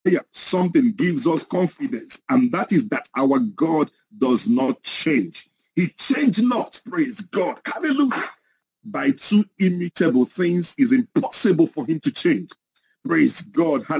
something gives us confidence, and that is that our God does not change. He changed not, praise God. Hallelujah. By two immutable things is impossible for him to change. Praise God. Hallelujah.